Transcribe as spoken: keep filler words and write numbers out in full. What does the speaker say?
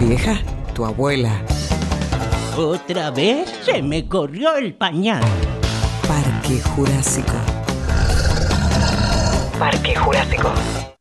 Vieja, tu abuela. ¿Otra vez? Se me corrió el pañal. Parque Jurásico. Parque Jurásico.